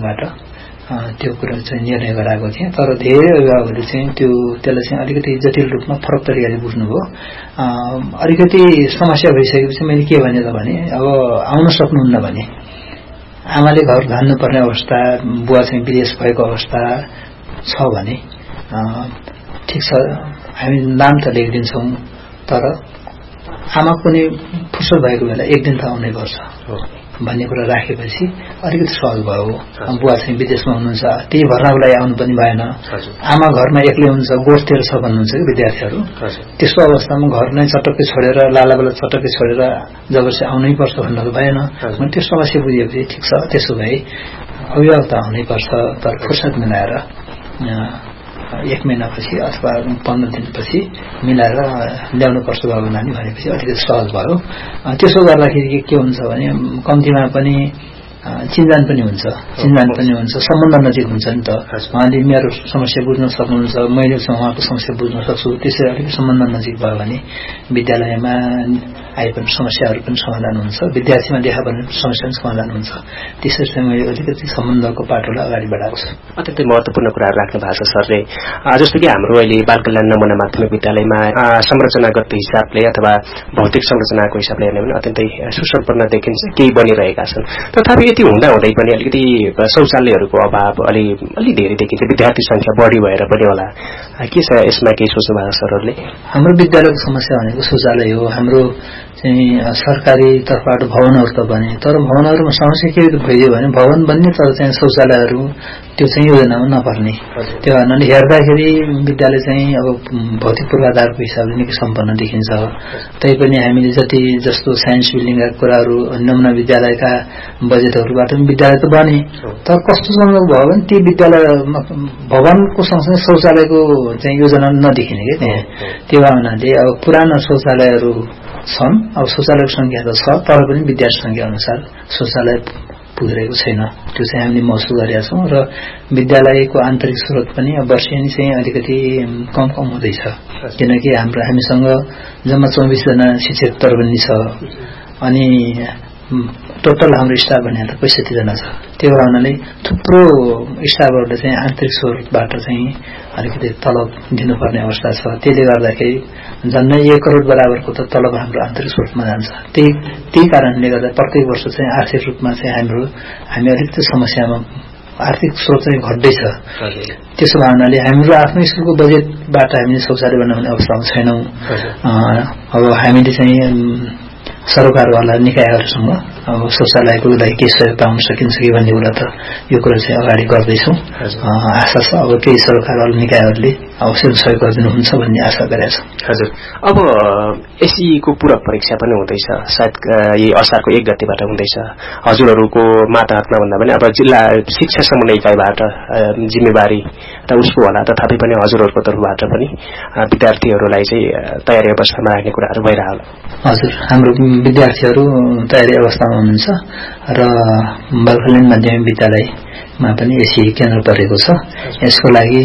तर्फबाट त्यो कुरा चाहिँ निर्णय गराएको थिएँ। तर धेरै अभिभावकहरूले चाहिँ त्यसलाई चाहिँ अलिकति जटिल रूपमा फरक तरिकाले बुझ्नुभयो। अलिकति समस्या भइसकेपछि मैले के भने त भने अब आउन सक्नुहुन्न भने आमाले घर धान्नुपर्ने अवस्था, बुवा चाहिँ विदेश भएको अवस्था छ भने ठिक छ, हामी नाम त लेखिदिन्छौँ, तर आमा कुनै फुर्सद भएको बेला एक दिन त आउनै पर्छ भन्ने कुरा राखेपछि अलिकति सहज भयो। बुवा चाहिँ विदेशमा हुनुहुन्छ, त्यही भर्नाको लागि आउनु पनि भएन। आमा घरमा एक्लै हुनुहुन्छ, गोठतिर छ भन्नुहुन्छ कि विद्यार्थीहरू। त्यस्तो अवस्थामा घर नै चटक्कै छोडेर, लालाबला चटक्कै छोडेर जबरजस्ती आउनै पर्छ भन्नु त भएन। त्यो समस्या बुझेपछि ठिक छ, त्यसो भए अभिभावक त आउनै पर्छ, तर फुर्सद मिलाएर 1 महिनापछि अथवा 15 दिनपछि मिलाएर ल्याउनु पर्छ बाबु नानी भनेपछि अलिकति सहज भयो। त्यसो गर्दाखेरि के हुन्छ भने कम्तीमा पनि चिन्जान पनि हुन्छ, सम्बन्ध नजिक हुन्छ नि त। उहाँले मेरो समस्या बुझ्न सक्नुहुन्छ, मैले उहाँको समस्या बुझ्न सक्छु, त्यसरी अलिकति सम्बन्ध नजिक भयो भने विद्यालयमा आइपर्ने समस्याहरू पनि समाधान हुन्छ, विद्यार्थीमा देखा पर्ने समस्या पनि समाधान हुन्छ। त्यसरी चाहिँ मैले अलिकति सम्बन्धको पाटोलाई अगाडि बढाएको छु। अत्यन्तै महत्त्वपूर्ण कुराहरू राख्नु भएको छ सरले। जस्तो कि हाम्रो अहिले बाल कल्याण नमुना माध्यमिक विद्यालयमा संरचनागत हिसाबले अथवा भौतिक संरचनाको हिसाबले हेर्ने भने अत्यन्तै सुसम्पन्न देखिन्छ, केही बनिरहेका छन्। तथापि यति हुँदाहुँदै पनि अलिकति शौचालयहरूको अभाव अलि धेरै देखिन्छ, विद्यार्थी संख्या बढी भएर पनि होला। के छ यसमा केही सोच्नु भएको सरहरूले? हाम्रो विद्यालयको समस्या भनेको शौचालय हो। हाम्रो चाहिँ सरकारी तर्फबाट भवनहरू त बने, तर भवनहरूमा समस्या के भइदियो भने भवन बन्ने तर चाहिँ शौचालयहरू त्यो चाहिँ योजनामा नपर्ने। त्यो कारणले हेर्दाखेरि विद्यालय चाहिँ अब भौतिक पूर्वाधारको हिसाबले निकै सम्पन्न देखिन्छ। तैपनि हामीले जस्तो साइन्स बिल्डिङका कुराहरू, नमुना विद्यालयका बजेटहरूबाट पनि विद्यालय त बने, तर कस्तोसँग भयो भने ती विद्यालय भवनको सँगसँगै शौचालयको चाहिँ योजना नदेखिने क्या त्यहाँ। त्यो हुनाले अब पुरानो शौचालयहरू छन्, अब शौचालयको संख्या त छ, तर पनि विद्यार्थी संख्या अनुसार शौचालय पुगिरहेको छैन। त्यो चाहिँ हामीले महसुस गरेका छौँ। र विद्यालयको आन्तरिक स्रोत पनि वर्षेनी चाहिँ अलिकति कम हुँदैछ, किनकि हामीसँग जम्मा 24 जना शिक्षक तर्बन्दी छ, अनि टोटल हाम्रो स्टाफ भनेर 65 जना छ। त्यो हुनाले थुप्रो स्टाफहरूले चाहिँ आन्तरिक स्रोतबाट चाहिँ अलिकति तलब दिनुपर्ने अवस्था छ। त्यसले गर्दाखेरि झन्डै 1 करोड बराबरको त तलब हाम्रो आन्तरिक स्रोतमा जान्छ। त्यही कारणले गर्दा प्रत्येक वर्ष चाहिँ आर्थिक रूपमा चाहिँ हामी अलिकति समस्यामा, आर्थिक स्रोत चाहिँ घट्दैछ। त्यसो भएनाले हाम्रो आफ्नो स्कुलको बजेटबाट हामीले शौचालय बनाउने अवस्थामा छैनौँ। अब हामीले चाहिँ सरकारवाला निकायहरूसँग अब शौचालयको लागि के सहयोग पाउन सकिन्छ कि भन्ने कुरा त यो कुरा चाहिँ अगाडि गर्दैछौँ। आशा छ अब केही सरकारवाला निकायहरूले अवश्य सहयोग गरिदिनुहुन्छ भन्ने आशा गरेका छौँ। हजुर, अब एसईको पूरक परीक्षा पनि हुँदैछ, सायद यही असारको 1 गतेबाट हुँदैछ। हजुरहरूको माताहतमा भन्दा पनि अब जिल्ला शिक्षा समन्वय इकाइबाट जिम्मेवारी त उसको होला, तथापि पनि हजुरहरूको तर्फबाट पनि विद्यार्थीहरूलाई चाहिँ तयारी अवस्थामा राख्ने कुराहरू भइरहला। हजुर, हाम्रो विद्यार्थीहरू तयारी अवस्थामा हुनुहुन्छ र बाल कल्याण माध्यमिक विद्यालयमा पनि एसई केन्द्र परेको छ। यसको लागि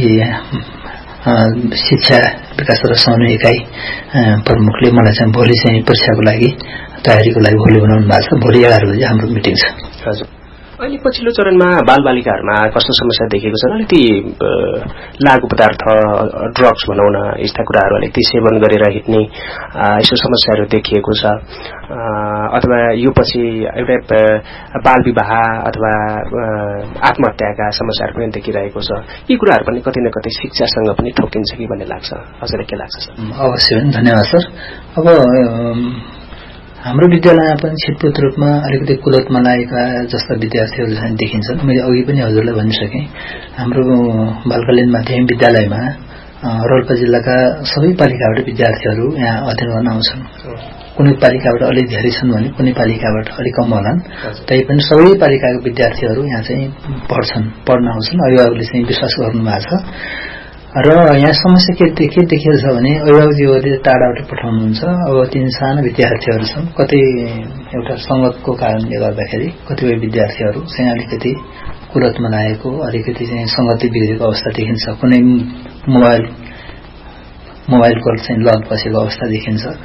शिक्षा विकास र समन्वय इकाइ प्रमुखले मलाई चाहिँ भोलि चाहिँ परीक्षाको लागि तयारीको लागि भोलि बनाउनु भएको छ। भोलि 11 बजे हाम्रो मिटिङ छ। हजुर, अहिले पछिल्लो चरणमा बालबालिकाहरूमा कस्तो समस्या देखेको छ? अलिकति लागु पदार्थ, ड्रग्स भनौँ न, यस्ता कुराहरू अलिकति सेवन गरेर हिँड्ने यस्तो समस्याहरू देखिएको छ, अथवा यो पछि एउटा बाल विवाह अथवा आत्महत्याका समस्याहरू पनि देखिरहेको छ। यी कुराहरू पनि कतै न कतै शिक्षासँग पनि ठोकिन्छ कि भन्ने लाग्छ, हजुरलाई के लाग्छ सर? अवश्य, धन्यवाद सर। अब हाम्रो विद्यालयमा पनि छिटपुट रूपमा अलिकति कुलतमा लागेका जस्ता विद्यार्थीहरू चाहिँ देखिन्छन्। मैले अघि पनि हजुरलाई भनिसकेँ, हाम्रो बाल कल्याण माध्यमिक विद्यालयमा रोल्पा जिल्लाका सबै पालिकाबाट विद्यार्थीहरू यहाँ अध्ययन गर्न आउँछन्। कुनै पालिकाबाट अलिक धेरै छन् भने कुनै पालिकाबाट अलिक कम होलान्, तैपनि सबै पालिकाका विद्यार्थीहरू यहाँ चाहिँ पढ्न आउँछन्। अभिभावकले चाहिँ विश्वास गर्नु भएको छ। र यहाँ समस्या के देखिएको छ भने अभिभावकजीहरूले टाढाबाट पठाउनुहुन्छ। अब 3 साना विद्यार्थीहरू छन्, कतै एउटा संगतको कारणले गर्दाखेरि कतिपय विद्यार्थीहरू चाहिँ अलिकति कुलतमा लागेको, अलिकति चाहिँ संगति बिग्रेको अवस्था देखिन्छ। कुनै मोबाइलको चाहिँ लत बसेको अवस्था देखिन्छ।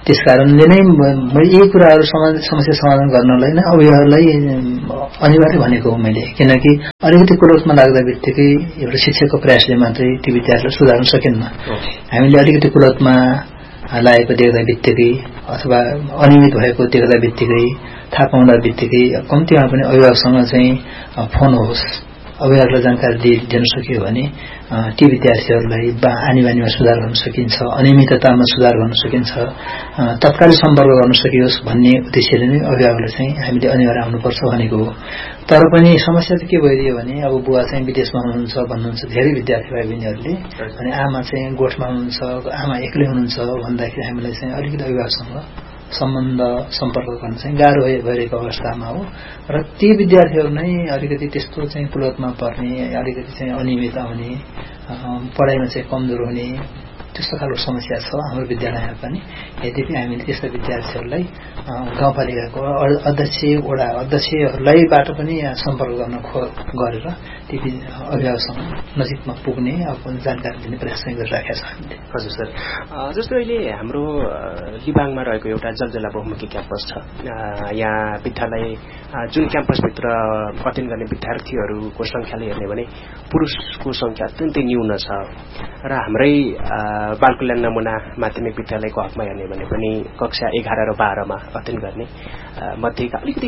त्यसकारणले नै मैले यही कुराहरू समस्या समाधान गर्नलाई नै अभिभावकलाई अनिवार्य भनेको हो मैले, किनकि अलिकति क्रोधमा लाग्दा बित्तिकै एउटा शिक्षकको प्रयासले मात्रै ती विद्यार्थीलाई सुधार्न सकिन्न। हामीले अलिकति क्रोधमा लागेको देख्दा बित्तिकै अथवा अनियमित भएको देख्दा बित्तिकै थाहा पाउँदा बित्तिकै कम्तीमा पनि अभिभावकसँग चाहिँ फोन होस्, अभिभावकलाई जानकारी दिन सकियो भने ती विद्यार्थीहरूलाई आनी बानीमा सुधार गर्न सकिन्छ, अनियमिततामा सुधार गर्न सकिन्छ, तत्कालीन सम्पर्क गर्न सकियोस् भन्ने उद्देश्यले नै अभिभावकलाई चाहिँ हामीले अनिवार्य आउनुपर्छ भनेको हो। तर पनि समस्या चाहिँ के भइदियो भने अब बुवा चाहिँ विदेशमा हुनुहुन्छ भन्नुहुन्छ धेरै विद्यार्थी भाइ बहिनीहरूले, अनि आमा चाहिँ गोठमा हुनुहुन्छ, आमा एक्लै हुनुहुन्छ भन्दाखेरि हामीलाई चाहिँ अलिकति अभिभावकसँग सम्बन्ध सम्पर्क गर्न चाहिँ गाह्रो भइरहेको अवस्थामा हो र ती विद्यार्थीहरू नै अलिकति त्यस्तो चाहिँ क्रोधमा पर्ने, अलिकति चाहिँ अनियमित आउने, पढाइमा चाहिँ कमजोर हुने त्यस्तो खालको समस्या छ हाम्रो विद्यालयमा पनि। यद्यपि हामीले त्यस्ता विद्यार्थीहरूलाई गाउँपालिकाको अध्यक्ष वडा अध्यक्षहरूलाईबाट पनि सम्पर्क गर्न गरेर ती अभिभावकसँग नजिकमा पुग्ने जानकारी दिने प्रयास गरिराखेका छौँ हामीले। हजुर सर, जस्तो अहिले हाम्रो लिबाङमा रहेको एउटा जलजला बहुमुखी क्याम्पस छ। यहाँ विद्यालय जुन क्याम्पसभित्र अध्ययन गर्ने विद्यार्थीहरूको संख्याले हेर्ने भने पुरुषको संख्या अत्यन्तै न्यून छ र हाम्रै बाल कल्याण नमुना माध्यमिक विद्यालयको हकमा हेर्ने भने पनि कक्षा 11 र 12 मा अध्ययन गर्ने मध्येका अलिकति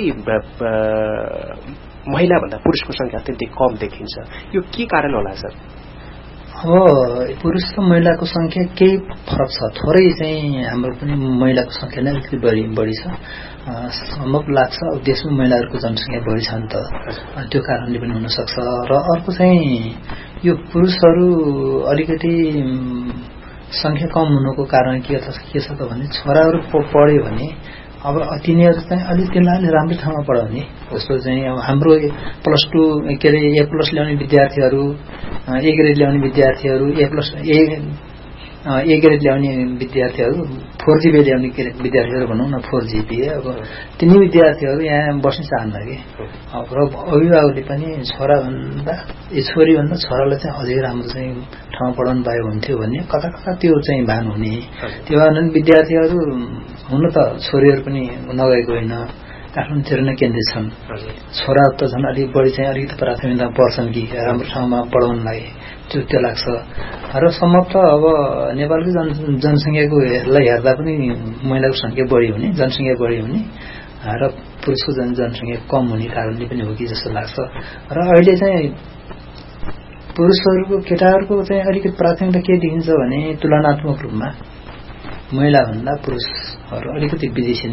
महिला भन्दा पुरुषको संख्या अत्यन्तै कम देखिन्छ। यो के कारण होला सर? अब पुरुष र महिलाको संख्या केही फरक छ, थोरै चाहिँ हाम्रो पनि महिलाको संख्या नै अलिकति बढी छ। सम्भव लाग्छ अब देशमा महिलाहरूको जनसङ्ख्या बढी छ नि त, त्यो कारणले पनि हुन सक्छ। र अर्को चाहिँ यो पुरुषहरू अलिकति संख्या कम हुनुको कारण के छ त भने छोराहरू पढ्यो भने अब तिनीहरू चाहिँ अलिक तिनीहरूलाई राम्रो ठाउँमा पढाउने। जस्तो चाहिँ अब हाम्रो +2 के अरे A+ ल्याउने विद्यार्थीहरू, A ग्रेड ल्याउने विद्यार्थीहरू, A ग्रेड ल्याउने विद्यार्थीहरू, 4 GB ल्याउने विद्यार्थीहरू भनौँ न, 4 GB अब तिनी विद्यार्थीहरू यहाँ बस्न चाहन्न कि। अब र अभिभावकले पनि छोरीभन्दा छोरालाई चाहिँ अझै राम्रो चाहिँ ठाउँ पढाउनु पायो हुन्थ्यो भन्ने कता कता त्यो चाहिँ भान हुने। त्यो कारण विद्यार्थीहरू हुन त छोरीहरू पनि नगएको होइन, काठमाडौँतिर नै केन्द्रित छन्। छोरा त झन् अलिक बढी चाहिँ अलिकति प्राथमिकता पर्छन् कि राम्रो ठाउँमा पढाउनलाई, त्यो लाग्छ। र सम्भवतः अब नेपालको जनसङ्ख्याको हेर्दा पनि महिलाको संख्या बढी हुने, जनसङ्ख्या बढी हुने र पुरुषको जनसङ्ख्या कम हुने कारणले पनि हो कि जस्तो लाग्छ। र अहिले चाहिँ पुरुषहरूको केटाहरूको चाहिँ अलिकति प्राथमिकता के देखिन्छ भने तुलनात्मक रूपमा महिलाभन्दा पुरुषहरू अलिकति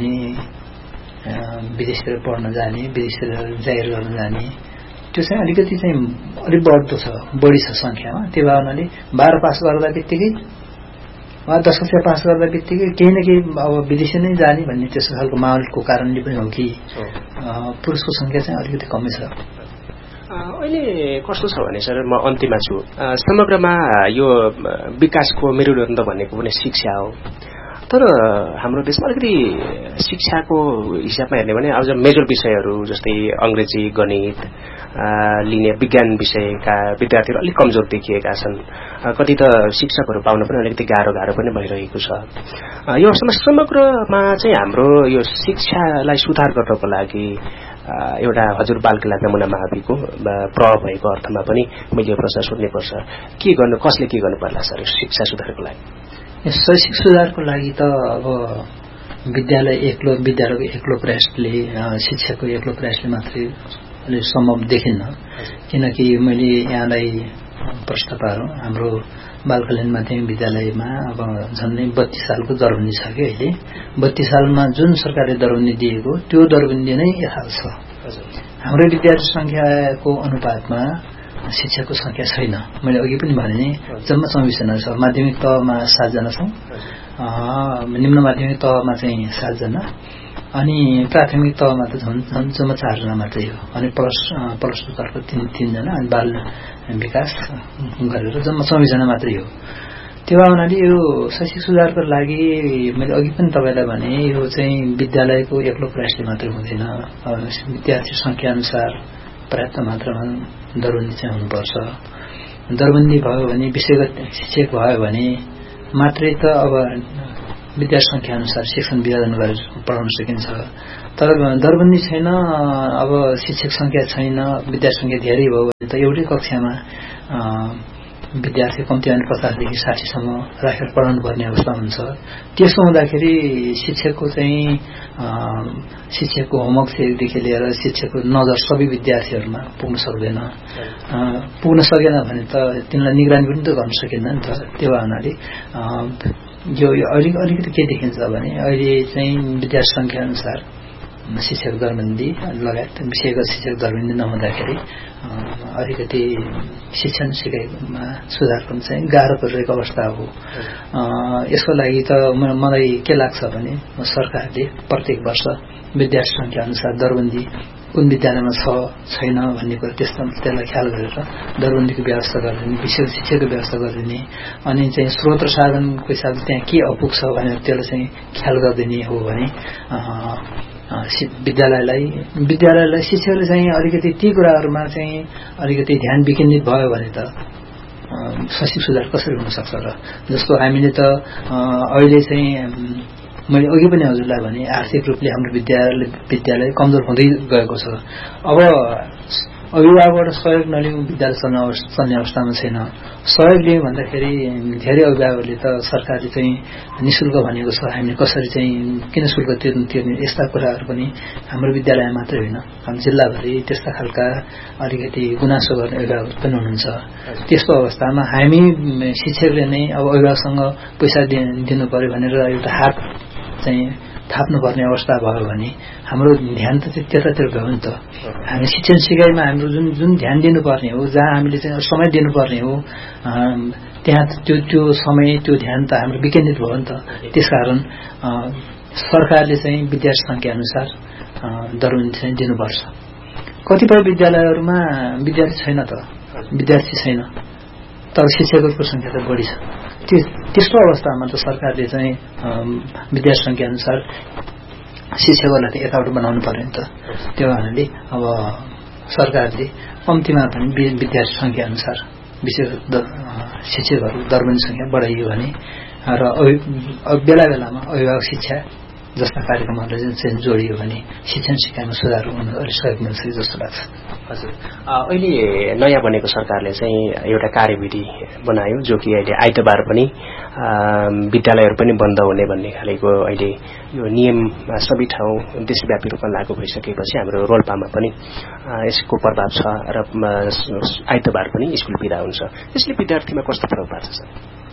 विदेशतिर पढ्न जाने, विदेशतिर जागिर गर्न जाने, त्यो चाहिँ अलिकति चाहिँ अलिक बढी छ संख्यामा। त्यो भावनाले 12 पास गर्दा बित्तिकै वा 10 कक्षा पास गर्दा बित्तिकै केही न केही अब विदेश नै जाने भन्ने त्यस्तो खालको माहौलको कारणले पनि हो कि पुरुषको संख्या चाहिँ अलिकति कमै छ। अहिले कस्तो छ भने सर, म अन्तिममा छु, समग्रमा यो विकासको मेरुदण्ड भनेको पनि शिक्षा हो। तर हाम्रो देशमा अलिकति शिक्षाको हिसाबमा हेर्ने भने अझ मेजर विषयहरू जस्तै अंग्रेजी, गणित लिने विज्ञान विषयका विद्यार्थीहरू अलिक कमजोर देखिएका छन्। कति त शिक्षकहरू पाउन पनि अलिकति गाह्रो पनि भइरहेको छ। यो समग्रमा चाहिँ हाम्रो यो शिक्षालाई सुधार गर्नको लागि एउटा हजुर बाल कल्याण नमुना माविको प्रभाव भएको अर्थमा पनि मैले यो प्रश्न सोध्नुपर्छ, कसले के गर्नु पर्ला सर शिक्षा सुधारको लागि? शैक्षिक सुधारको लागि त अब विद्यालयको एक्लो प्रयासले, शिक्षाको एक्लो प्रयासले मात्रै सम्भव देखिन्न। किनकि मैले यहाँलाई प्रश्न पारौँ, हाम्रो बाल कल्याण माध्यमिक विद्यालयमा अब झन्डै 32 सालको दरबन्दी छ कि अहिले। 32 सालमा जुन सरकारले दरबन्दी दिएको त्यो दरबन्दी नै यथार्थ छ। हाम्रो विद्यार्थी संख्याको अनुपातमा शिक्षकको संख्या छैन। मैले अघि पनि भने जम्मा 24 जना छ। माध्यमिक तहमा 7 जना छौँ, निम्न माध्यमिक तहमा चाहिँ 7 जना, अनि प्राथमिक तहमा त जम्मा 4 जना मात्रै हो। अनि प्लस 2 तर्फ 3 जना, अनि बाल विकास गरेर जम्मा 24 जना मात्रै हो। त्यो हुनाले यो शैक्षिक सुधारको लागि मैले अघि पनि तपाईलाई भने यो चाहिँ विद्यालयको एक्लो प्रयासले मात्रै हुँदैन। विद्यार्थी संख्या अनुसार पर्याप्त मात्रामा दरबन्दी चाहिँ हुनुपर्छ। दरबन्दी भयो भने, विषयगत शिक्षक भयो भने मात्रै त अब विद्यार्थी संख्या अनुसार सेक्सन विभाजन गरेर पढाउन सकिन्छ। तर दरबन्दी छैन, अब शिक्षक संख्या छैन, विद्यार्थी संख्या धेरै भयो भने त एउटै कक्षामा विद्यार्थी कम्ती भने 50 देखि 60 सम्म राखेर पढाउनु पर्ने अवस्था हुन्छ। त्यसो हुँदाखेरि शिक्षकको होमवर्कदेखि लिएर शिक्षकको नजर सबै विद्यार्थीहरूमा पुग्न सक्दैन। पुग्न सकेन भने त तिनलाई निगरानी पनि त गर्न सकिन्न नि त। त्यो हुनाले यो अलिकति के देखिन्छ भने अहिले चाहिँ विद्यार्थी संख्या अनुसार शिक्षक दरबन्दी लगायत विषयगत शिक्षक दरबन्दी नहुँदाखेरि अलिकति शिक्षण सिकाइमा सुधार गर्न चाहिँ गाह्रो परिरहेको अवस्था हो। यसको लागि त मलाई के लाग्छ भने सरकारले प्रत्येक वर्ष विद्यार्थी संख्या अनुसार दरबन्दी कुन विद्यालयमा छ छैन भन्ने कुरा त्यसलाई ख्याल गरेर दरबन्दीको व्यवस्था गरिदिने, विषय शिक्षाको व्यवस्था गरिदिने, अनि चाहिँ स्रोत र साधनको हिसाबले त्यहाँ के अपुग छ भनेर त्यसलाई चाहिँ ख्याल गरिदिने हो भने विद्यालयलाई शिक्षकले चाहिँ अलिकति ती कुराहरूमा चाहिँ अलिकति ध्यान विकेन्द्रित भयो भने त शैक्षिक सुधार कसरी हुन सक्छ र। जस्तो हामीले त अहिले चाहिँ मैले अघि पनि हजुरलाई भने आर्थिक रूपले हाम्रो विद्यालय कमजोर हुँदै गएको छ। अब अभिभावकबाट सहयोग नलिउँ विद्यालय चल्ने अवस्थामा छैन। सहयोग लियौँ भन्दाखेरि धेरै अभिभावकले त सरकारले चाहिँ निःशुल्क भनेको छ, हामीले कसरी चाहिँ किन शुल्क तिर्ने, यस्ता कुराहरू पनि हाम्रो विद्यालय मात्रै होइन हाम्रो जिल्लाभरि त्यस्ता खालका अलिकति गुनासो गर्ने अभिभावक पनि हुनुहुन्छ। त्यस्तो अवस्थामा हामी शिक्षकले नै अब अभिभावकसँग पैसा दिनु पर्यो भनेर एउटा हात चाहिँ थाप्नुपर्ने अवस्था भयो भने हाम्रो ध्यान त त्यतातिर गयो नि त। हामी शिक्षण सिकाइमा हाम्रो जुन ध्यान दिनुपर्ने हो, जहाँ हामीले चाहिँ समय दिनुपर्ने हो, त्यहाँ त्यो समय त्यो ध्यान त हाम्रो विकेन्द्रित भयो नि त। त्यसकारण सरकारले चाहिँ विद्यार्थी संख्या अनुसार दरबन्दी चाहिँ दिनुपर्छ। कतिपय विद्यालयहरूमा विद्यार्थी छैन त, विद्यार्थी छैन तर शिक्षकहरूको संख्या त बढी छ। त्यस्तो अवस्थामा त सरकारले चाहिँ विद्यार्थी संख्या अनुसार शिक्षकहरूलाई त यताबाट बनाउनु पर्यो नि त। त्यो हुनाले अब सरकारले कम्तीमा पनि विद्यार्थी संख्या अनुसार शिक्षकहरू दरबन्दी संख्या बढाइयो भने र बेला बेलामा अभिभावक शिक्षा जस्ता कार्यक्रमहरूलाई चाहिँ जोडियो भने शिक्षण सिकाइमा सुधार हुन अलिक सहयोग मिल्छ जस्तो लाग्छ। हजुर, अहिले नयाँ बनेको सरकारले चाहिँ एउटा कार्यविधि बनायो जो कि अहिले आइतबार पनि विद्यालयहरू पनि बन्द हुने भन्ने खालेको अहिले यो नियम सबै ठाउँ देशव्यापी रूपमा लागू भइसकेपछि हाम्रो रोल्पामा पनि यसको प्रभाव छ र आइतबार पनि स्कुल बिदा हुन्छ। यसले विद्यार्थीमा कस्तो प्रभाव पार्छ सर?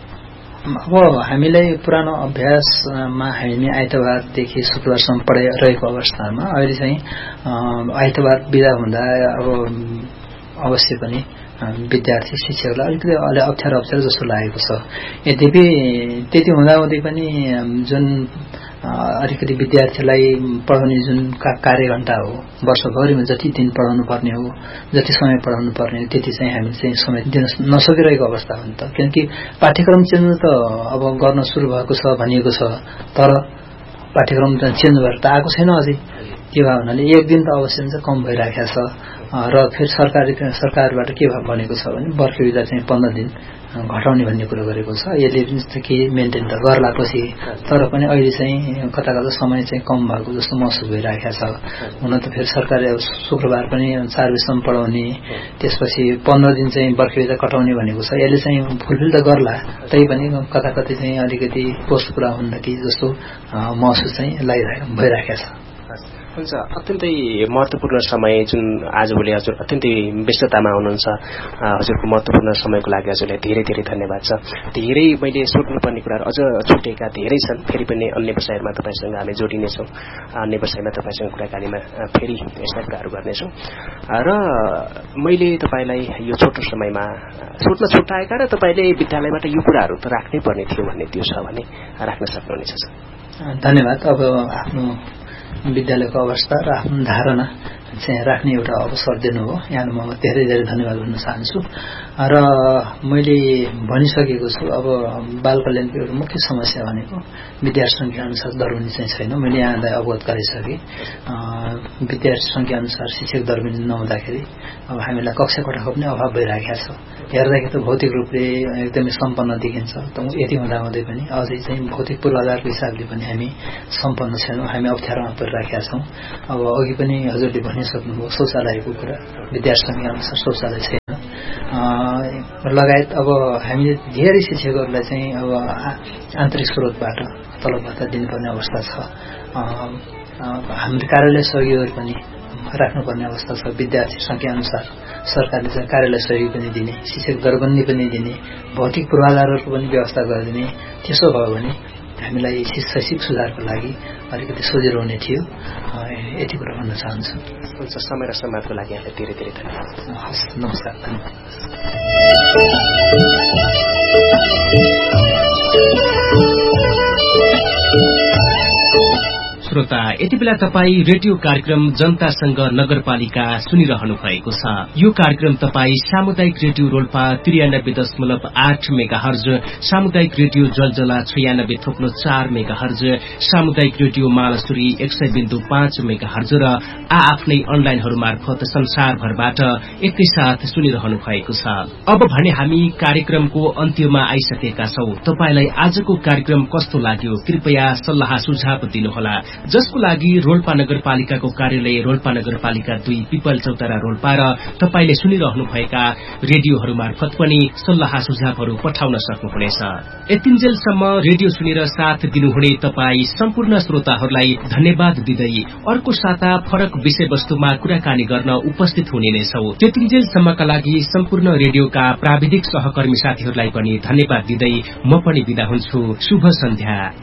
अब हामीलाई पुरानो अभ्यासमा हामी आइतबारदेखि शुक्रबारसम्म पढाइरहेको अवस्थामा अहिले चाहिँ आइतबार बिदा हुँदा अब अवश्य पनि विद्यार्थी शिक्षकलाई अलिकति अप्ठ्यारो जस्तो लागेको छ। यद्यपि त्यति हुँदाहुँदै पनि जुन अलिकति विद्यार्थीलाई पढाउने जुन कार्यघण्टा हो वर्षभरिमा जति दिन पढाउनु पर्ने हो, जति समय पढाउनु पर्ने हो, त्यति चाहिँ हामीले चाहिँ समय दिन नसकिरहेको अवस्था हो नि त। किनकि पाठ्यक्रम चेन्ज त अब गर्न सुरु भएको छ भनिएको छ, तर पाठ्यक्रम त चेन्ज भएर त आएको छैन अझै। त्यो हुनाले एक दिन त अवश्य चाहिँ कम भइराखेको छ र फेरि सरकारबाट के भनेको छ भने वर्ष बिदा चाहिँ 15 दिन घटाउने भन्ने कुरो गरेको छ। यसले पनि के मेन्टेन त गर्ला पछि, तर पनि अहिले चाहिँ कता समय चाहिँ कम भएको जस्तो महसुस भइरहेको छ। हुन त फेरि सरकारले अब शुक्रबार पनि 4 बजीसम्म पढाउने, त्यसपछि 15 दिन चाहिँ वर्ष बिदा कटाउने भनेको छ। यसले चाहिँ फुलफिल त गर्ला, तै पनि कता चाहिँ अलिकति पोस्ट पुरा हुन्न कि जस्तो महसुस चाहिँ भइरहेको छ। हुन्छ, अत्यन्तै महत्त्वपूर्ण समय जुन आजभोलि हजुर अत्यन्तै व्यस्ततामा हुनुहुन्छ, हजुरको महत्त्वपूर्ण समयको लागि हजुरलाई धेरै धेरै धन्यवाद छ। धेरै मैले सोध्नुपर्ने कुराहरू अझ छुटेका धेरै छन्, फेरि पनि अन्य विषयहरूमा तपाईँसँग हामी जोडिनेछौँ, अन्य विषयमा तपाईँसँग कुराकानीमा फेरि यस्ता कुराहरू गर्नेछौँ। र मैले तपाईँलाई यो छोटो समयमा सोध्न छुट्याएका र तपाईँले विद्यालयबाट यो कुराहरू त राख्नै पर्ने थियो भन्ने त्यो छ भने राख्न सक्नुहुनेछ। धन्यवाद। अब आफ्नो विद्यालयको अवस्था र आफ्नो धारणा चाहिँ राख्ने एउटा अवसर दिनुभयो। यहाँलाई म धेरै धेरै धन्यवाद भन्न चाहन्छु। र मैले भनिसकेको छु, अब बाल कल्याणको एउटा मुख्य समस्या भनेको विद्यार्थी संख्या अनुसार दरबन्दी चाहिँ छैन। मैले यहाँलाई अवगत गराइसकेँ। विद्यार्थी संख्या अनुसार शिक्षक दरबन्दी नहुँदाखेरि अब हामीलाई कक्षा कोठाको पनि अभाव भइरहेको छ। हेर्दाखेरि त भौतिक रूपले एकदमै सम्पन्न देखिन्छ, यति हुँदाहुँदै पनि अझै चाहिँ भौतिक पूर्वाधारको हिसाबले पनि हामी सम्पन्न छैनौँ, हामी अप्ठ्यारोमा परिरहेका छौँ। अब अघि पनि हजुरले भनिसक्नुभयो शौचालयको कुरा, विद्यार्थी संख्या अनुसार शौचालय छैन लगायत। अब हामीले धेरै शिक्षकहरूलाई चाहिँ अब आन्तरिक स्रोतबाट तलब भत्ता दिनुपर्ने अवस्था छ। हाम्रो कार्यालय सहयोगहरू पनि राख्नुपर्ने अवस्था छ। विद्यार्थी संख्या अनुसार सरकारले चाहिँ कार्यालय सहयोग पनि दिने, शिक्षक दरबन्दी पनि दिने, भौतिक पूर्वाधारहरूको पनि व्यवस्था गरिदिने। त्यसो भयो भने हामीलाई शैक्षिक सुधारको लागि अलिकति सजिलो हुने थियो। यति कुरा भन्न चाहन्छु। हुन्छ, समय र सम्वादको लागि यहाँलाई धेरै धेरै धन्यवाद। हस्, नमस्कार, धन्यवाद। श्रोता, यति बेला तपाई रेडियो कार्यक्रम जनतासँग नगरपालिका सुनिरहनु भएको छ। यो कार्यक्रम तपाई सामुदायिक रेडियो रोल्पा 93.8 मेगाहर्ज, सामुदायिक रेडियो जलजला 96.4 मेगाहर्ज, सामुदायिक रेडियो मालसुरी 100.5 मेगाहर्ज र आफ्नै अनलाइनहरू मार्फत संसारभरबाट एकैसाथ सुनिरहनु भएको छ। अब भने हामी कार्यक्रमको अन्त्यमा आइसकेका छौं। तपाईलाई आजको कार्यक्रम कस्तो लाग्यो कृपया सल्लाह सुझाव दिनुहोला, जसको लागि रोल्पा नगरपालिकाको कार्यालय रोल्पा नगरपालिका 2 पिपल चौतारा रोल्पा र तपाईले सुनिरहनु भएका रेडियोहरू मार्फत पनि सल्लाह सुझावहरू पठाउन सक्नुहुनेछ। यतिन्जेलसम्म रेडियो सुनेर साथ दिनुहुने तपाई सम्पूर्ण श्रोताहरूलाई धन्यवाद दिँदै अर्को साता फरक विषयवस्तुमा कुराकानी गर्न उपस्थित हुने नै छौं। त्यतिन्जेलसम्मका लागि सम्पूर्ण रेडियोका प्राविधिक सहकर्मी साथीहरूलाई पनि धन्यवाद दिँदै म पनि बिदा हुन्छु। शुभ सन्ध्या।